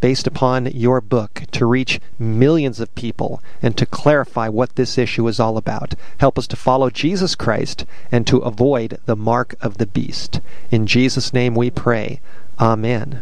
based upon your book to reach millions of people and to clarify what this issue is all about. Help us to follow Jesus Christ and to avoid the mark of the beast. In Jesus' name we pray. Amen.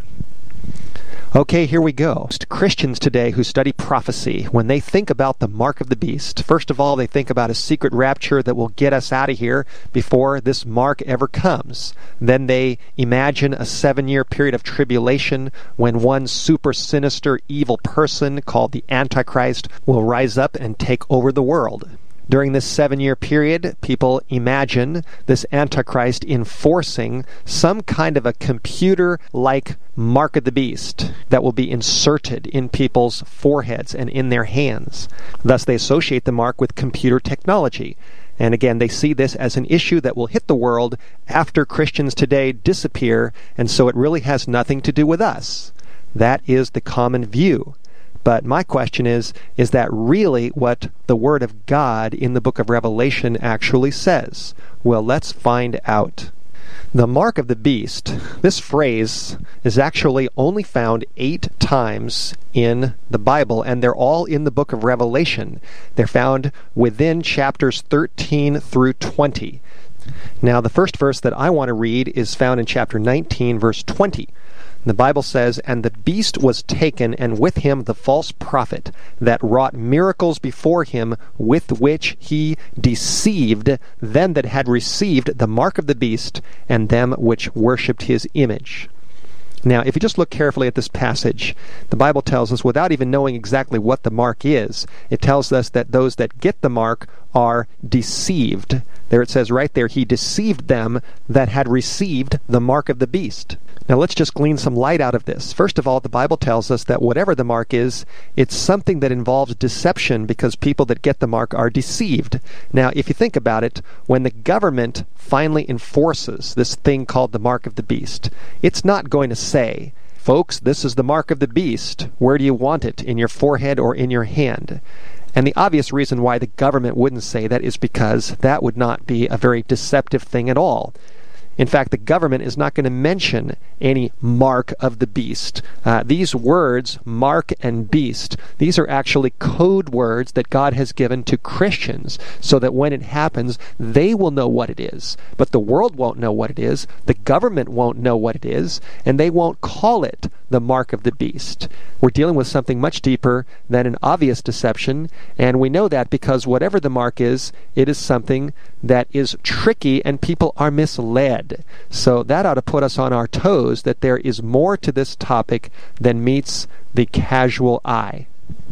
Okay, here we go. Christians today who study prophecy, when they think about the mark of the beast, first of all, they think about a secret rapture that will get us out of here before this mark ever comes. Then they imagine a 7-year period of tribulation when one super sinister evil person called the Antichrist will rise up and take over the world. During this 7-year period, people imagine this Antichrist enforcing some kind of a computer-like mark of the beast that will be inserted in people's foreheads and in their hands. Thus, they associate the mark with computer technology. And again, they see this as an issue that will hit the world after Christians today disappear, and so it really has nothing to do with us. That is the common view. But my question is that really what the Word of God in the book of Revelation actually says? Well, let's find out. The mark of the beast, this phrase is actually only found 8 times in the Bible, and they're all in the book of Revelation. They're found within chapters 13 through 20. Now, the first verse that I want to read is found in chapter 19, verse 20. The Bible says, "And the beast was taken, and with him the false prophet, that wrought miracles before him, with which he deceived them that had received the mark of the beast, and them which worshipped his image." Now, if you just look carefully at this passage, the Bible tells us, without even knowing exactly what the mark is, it tells us that those that get the mark are deceived. There it says right there, he deceived them that had received the mark of the beast. Now let's just glean some light out of this. First of all, the Bible tells us that whatever the mark is, it's something that involves deception because people that get the mark are deceived. Now, if you think about it, when the government finally enforces this thing called the mark of the beast, it's not going to say, "Folks, this is the mark of the beast. Where do you want it? In your forehead or in your hand?" And the obvious reason why the government wouldn't say that is because that would not be a very deceptive thing at all. In fact, the government is not going to mention any mark of the beast. These words, mark and beast, these are actually code words that God has given to Christians so that when it happens, they will know what it is. But the world won't know what it is, the government won't know what it is, and they won't call it the mark of the beast. We're dealing with something much deeper than an obvious deception, and we know that because whatever the mark is, it is something that is tricky and people are misled. So that ought to put us on our toes that there is more to this topic than meets the casual eye.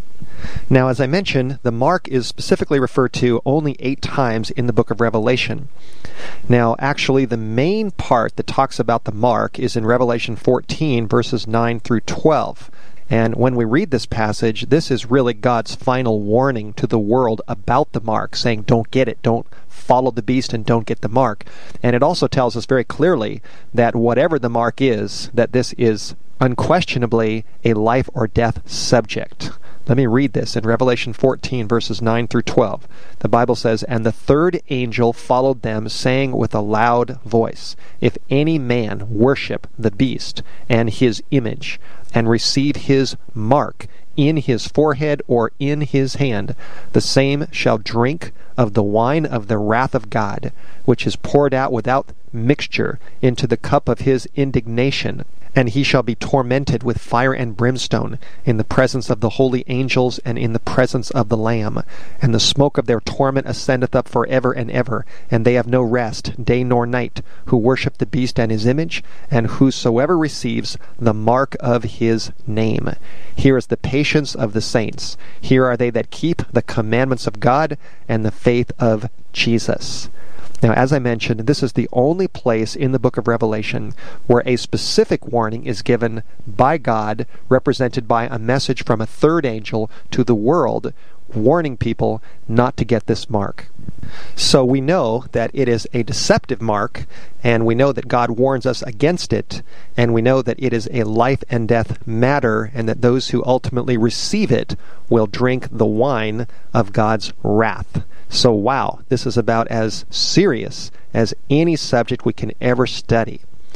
Now, as I mentioned, the mark is specifically referred to only 8 times in the book of Revelation. Now, actually, the main part that talks about the mark is in Revelation 14, verses 9 through 12. And when we read this passage, this is really God's final warning to the world about the mark, saying, don't get it, don't follow the beast, and don't get the mark. And it also tells us very clearly that whatever the mark is, that this is unquestionably a life or death subject. Let me read this in Revelation 14, verses 9 through 12. The Bible says, "And the third angel followed them, saying with a loud voice, If any man worship the beast and his image, and receive his mark in his forehead or in his hand, the same shall drink of the wine of the wrath of God, which is poured out without mixture into the cup of his indignation. And he shall be tormented with fire and brimstone in the presence of the holy angels and in the presence of the Lamb. And the smoke of their torment ascendeth up forever and ever, and they have no rest, day nor night, who worship the beast and his image, and whosoever receives the mark of his name. Here is the patience of the saints. Here are they that keep the commandments of God and the faith of Jesus." Now, as I mentioned, this is the only place in the book of Revelation where a specific warning is given by God, represented by a message from a third angel to the world, warning people not to get this mark. So we know that it is a deceptive mark, and we know that God warns us against it, and we know that it is a life and death matter, and that those who ultimately receive it will drink the wine of God's wrath. So wow, this is about as serious as any subject we can ever study.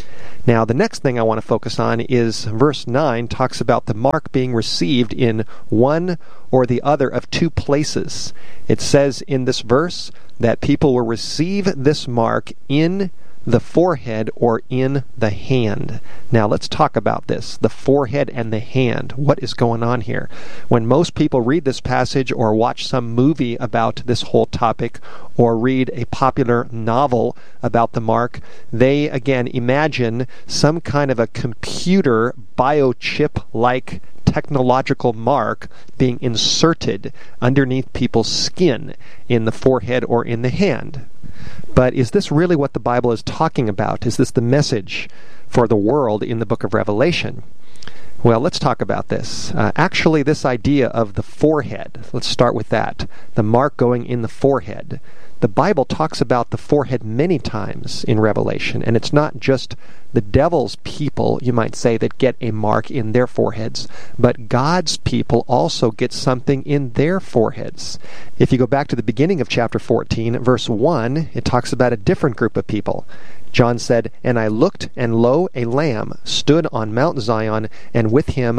Now, the next thing I want to focus on is verse 9 talks about the mark being received in one or the other of two places. It says in this verse that people will receive this mark in the forehead or in the hand. Now let's talk about this, the forehead and the hand. What is going on here? When most people read this passage or watch some movie about this whole topic or read a popular novel about the mark, they again imagine some kind of a computer biochip-like technological mark being inserted underneath people's skin in the forehead or in the hand. But is this really what the Bible is talking about? Is this the message for the world in the book of Revelation? Well, let's talk about this. Actually, this idea of the forehead, let's start with that. The mark going in the forehead. The Bible talks about the forehead many times in Revelation, and it's not just the devil's people, you might say, that get a mark in their foreheads, but God's people also get something in their foreheads. If you go back to the beginning of chapter 14, verse 1, it talks about a different group of people. John said, "And I looked, and lo, a lamb stood on Mount Zion, and with him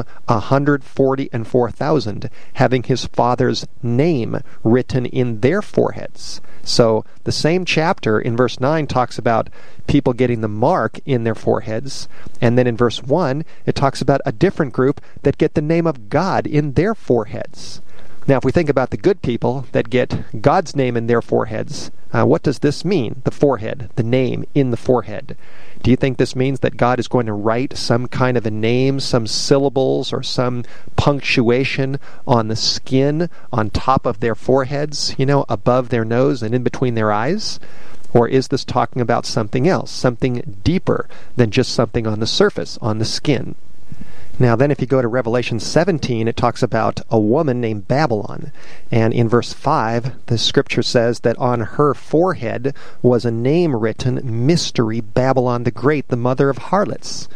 144,000, having his father's name written in their foreheads." So the same chapter in verse 9 talks about people getting the mark in their foreheads, and then in verse 1 it talks about a different group that get the name of God in their foreheads. Now, if we think about the good people that get God's name in their foreheads, what does this mean? The forehead, the name in the forehead. Do you think this means that God is going to write some kind of a name, some syllables, or some punctuation on the skin on top of their foreheads, above their nose and in between their eyes? Or is this talking about something else, something deeper than just something on the surface, on the skin? Now then, if you go to Revelation 17, it talks about a woman named Babylon. And in verse 5, the scripture says that on her forehead was a name written, Mystery Babylon the Great, the mother of harlots.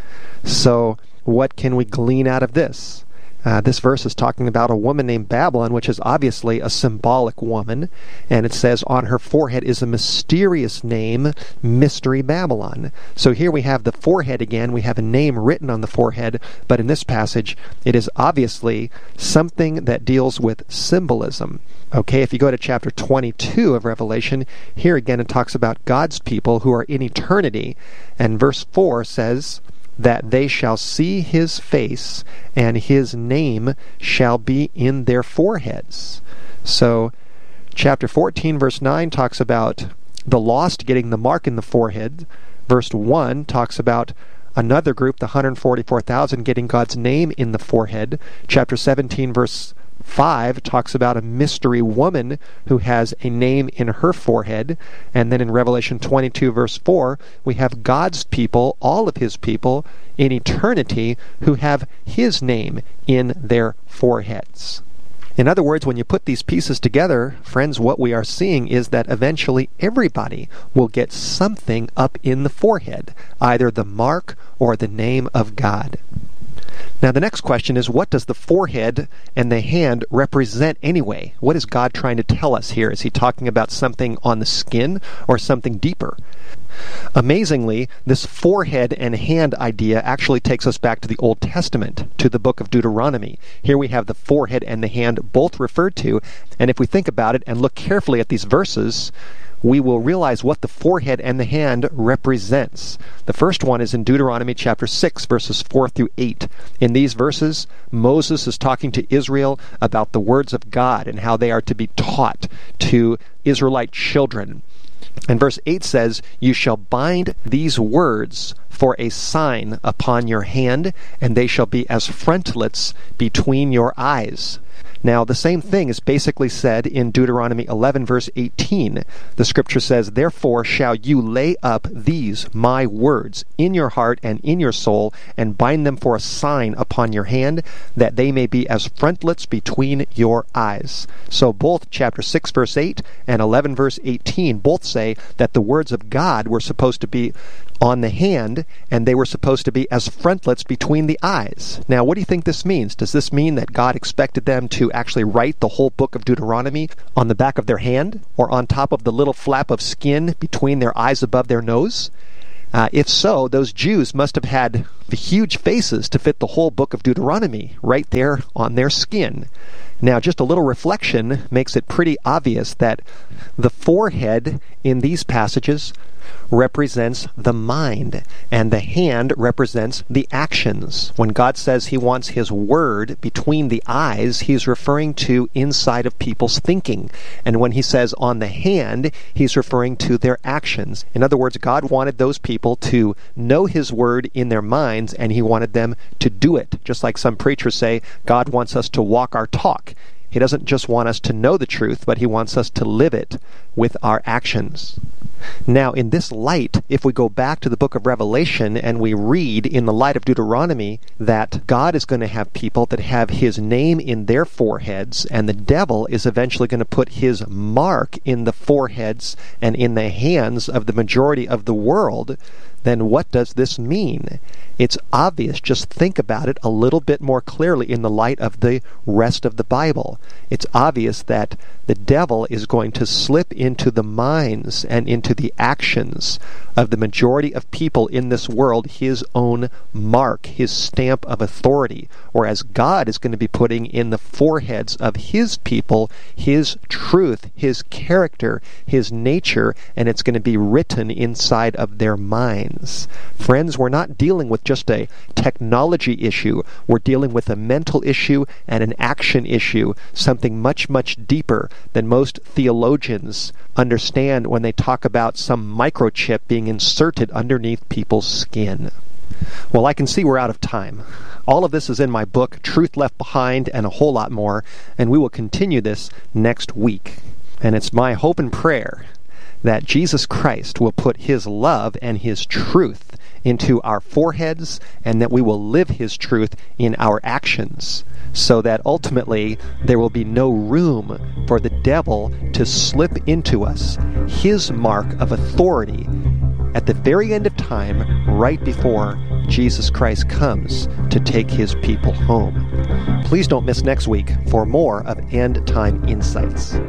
So what can we glean out of this? This verse is talking about a woman named Babylon, which is obviously a symbolic woman, and it says on her forehead is a mysterious name, Mystery Babylon. So here we have the forehead again, we have a name written on the forehead, but in this passage it is obviously something that deals with symbolism. Okay, if you go to chapter 22 of Revelation, here again it talks about God's people who are in eternity, and verse 4 says that they shall see his face, and his name shall be in their foreheads. So, chapter 14, verse 9 talks about the lost getting the mark in the forehead. Verse 1 talks about another group, the 144,000, getting God's name in the forehead. Chapter 17, verse 5 talks about a mystery woman who has a name in her forehead. And then in Revelation 22 verse 4, we have God's people, all of his people, in eternity who have his name in their foreheads. In other words, when you put these pieces together, friends, what we are seeing is that eventually everybody will get something up in the forehead, either the mark or the name of God. Now the next question is, what does the forehead and the hand represent anyway? What is God trying to tell us here? Is he talking about something on the skin or something deeper? Amazingly, this forehead and hand idea actually takes us back to the Old Testament, to the book of Deuteronomy. Here we have the forehead and the hand both referred to, and if we think about it and look carefully at these verses, we will realize what the forehead and the hand represents. The first one is in Deuteronomy chapter 6, verses 4 through 8. In these verses, Moses is talking to Israel about the words of God and how they are to be taught to Israelite children. And verse 8 says, "You shall bind these words for a sign upon your hand, and they shall be as frontlets between your eyes." Now, the same thing is basically said in Deuteronomy 11, verse 18. The scripture says, "Therefore shall you lay up these my words in your heart and in your soul, and bind them for a sign upon your hand, that they may be as frontlets between your eyes." So both chapter 6, verse 8 and 11, verse 18 both say that the words of God were supposed to be on the hand, and they were supposed to be as frontlets between the eyes. Now, what do you think this means? Does this mean that God expected them to actually write the whole book of Deuteronomy on the back of their hand, or on top of the little flap of skin between their eyes above their nose? If so, those Jews must have had the huge faces to fit the whole book of Deuteronomy right there on their skin. Now, just a little reflection makes it pretty obvious that the forehead in these passages represents the mind, and the hand represents the actions. When God says he wants his word between the eyes, he's referring to inside of people's thinking. And when he says on the hand, he's referring to their actions. In other words, God wanted those people to know his word in their minds, and he wanted them to do it. Just like some preachers say, God wants us to walk our talk. He doesn't just want us to know the truth, but he wants us to live it with our actions. Now, in this light, if we go back to the book of Revelation and we read in the light of Deuteronomy that God is going to have people that have his name in their foreheads, and the devil is eventually going to put his mark in the foreheads and in the hands of the majority of the world, then what does this mean? It's obvious. Just think about it a little bit more clearly in the light of the rest of the Bible. It's obvious that the devil is going to slip into the minds and into the actions of the majority of people in this world his own mark, his stamp of authority, whereas God is going to be putting in the foreheads of his people his truth, his character, his nature, and it's going to be written inside of their minds. Friends, we're not dealing with just a technology issue. We're dealing with a mental issue and an action issue, something much, much deeper than most theologians understand when they talk about some microchip being inserted underneath people's skin. Well, I can see we're out of time. All of this is in my book, Truth Left Behind, and a whole lot more, and we will continue this next week. And it's my hope and prayer that Jesus Christ will put his love and his truth into our foreheads, and that we will live his truth in our actions, so that ultimately there will be no room for the devil to slip into us his mark of authority at the very end of time, right before Jesus Christ comes to take his people home. Please don't miss next week for more of End Time Insights.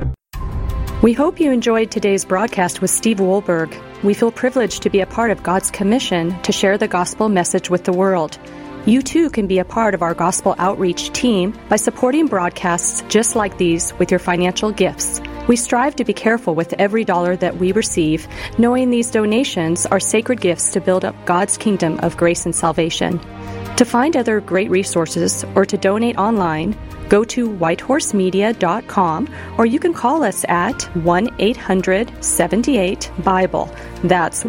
We hope you enjoyed today's broadcast with Steve Wohlberg. We feel privileged to be a part of God's commission to share the gospel message with the world. You too can be a part of our gospel outreach team by supporting broadcasts just like these with your financial gifts. We strive to be careful with every dollar that we receive, knowing these donations are sacred gifts to build up God's kingdom of grace and salvation. To find other great resources or to donate online, go to whitehorsemedia.com, or you can call us at 1-800-78-BIBLE. That's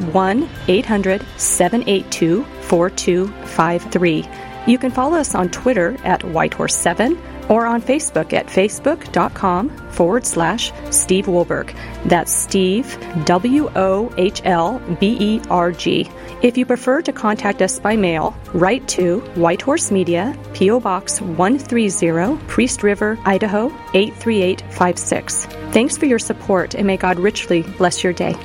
1-800-782-4253. You can follow us on Twitter at Whitehorse7 or on Facebook at facebook.com/Steve Wohlberg. That's Steve, Wohlberg. If you prefer to contact us by mail, write to White Horse Media, P.O. Box 130, Priest River, Idaho 83856. Thanks for your support, and may God richly bless your day.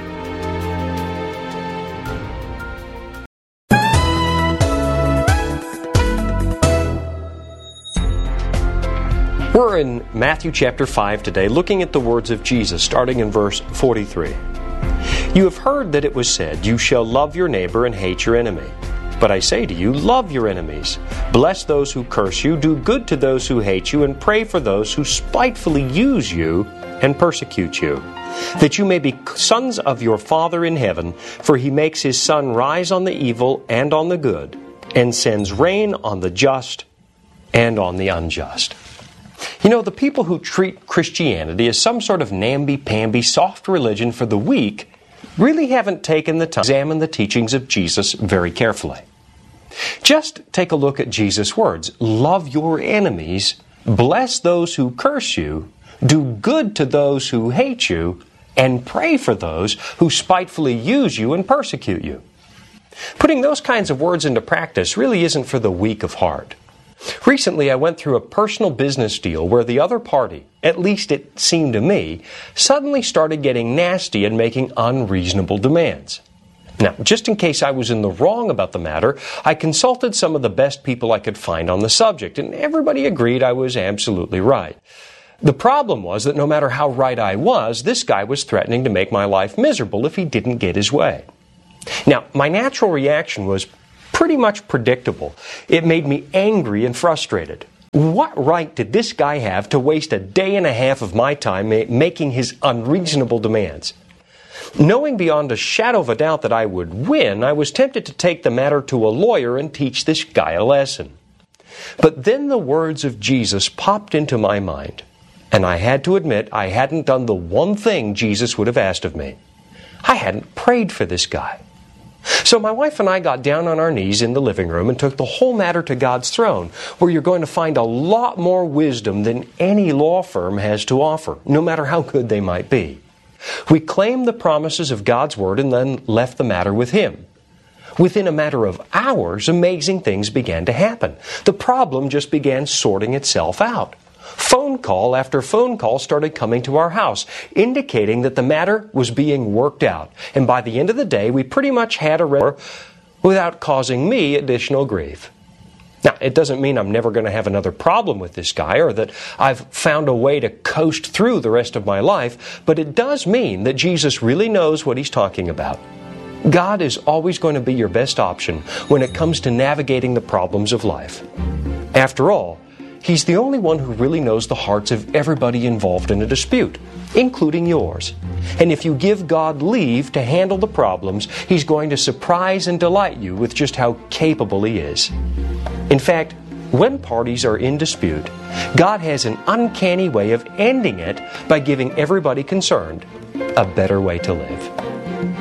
We're in Matthew chapter 5 today, looking at the words of Jesus, starting in verse 43. You have heard that it was said, you shall love your neighbor and hate your enemy. But I say to you, love your enemies. Bless those who curse you, do good to those who hate you, and pray for those who spitefully use you and persecute you, that you may be sons of your Father in heaven, for he makes his sun rise on the evil and on the good, and sends rain on the just and on the unjust. You know, the people who treat Christianity as some sort of namby-pamby soft religion for the weak really haven't taken the time to examine the teachings of Jesus very carefully. Just take a look at Jesus' words. Love your enemies, bless those who curse you, do good to those who hate you, and pray for those who spitefully use you and persecute you. Putting those kinds of words into practice really isn't for the weak of heart. Recently, I went through a personal business deal where the other party, at least it seemed to me, suddenly started getting nasty and making unreasonable demands. Now, just in case I was in the wrong about the matter, I consulted some of the best people I could find on the subject, and everybody agreed I was absolutely right. The problem was that no matter how right I was, this guy was threatening to make my life miserable if he didn't get his way. Now, my natural reaction was pretty much predictable. It made me angry and frustrated. What right did this guy have to waste a day and a half of my time making his unreasonable demands? Knowing beyond a shadow of a doubt that I would win, I was tempted to take the matter to a lawyer and teach this guy a lesson. But then the words of Jesus popped into my mind, and I had to admit I hadn't done the one thing Jesus would have asked of me. I hadn't prayed for this guy. So my wife and I got down on our knees in the living room and took the whole matter to God's throne, where you're going to find a lot more wisdom than any law firm has to offer, no matter how good they might be. We claimed the promises of God's Word and then left the matter with Him. Within a matter of hours, amazing things began to happen. The problem just began sorting itself out. Phone call after phone call started coming to our house, indicating that the matter was being worked out. And by the end of the day, we pretty much had a without causing me additional grief. Now, it doesn't mean I'm never going to have another problem with this guy or that I've found a way to coast through the rest of my life, but it does mean that Jesus really knows what He's talking about. God is always going to be your best option when it comes to navigating the problems of life. After all, He's the only one who really knows the hearts of everybody involved in a dispute, including yours. And if you give God leave to handle the problems, He's going to surprise and delight you with just how capable He is. In fact, when parties are in dispute, God has an uncanny way of ending it by giving everybody concerned a better way to live.